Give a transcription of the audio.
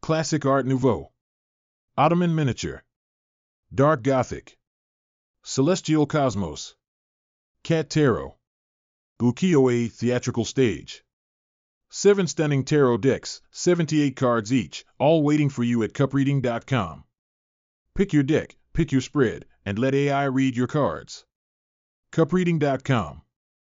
Classic Art Nouveau, Ottoman Miniature, Dark Gothic, Celestial Cosmos, Cat Tarot, Ukiyo-e Theatrical Stage. 7 stunning tarot decks, 78 cards each, all waiting for you at cupreading.com. Pick your deck, pick your spread, and let AI read your cards. cupreading.com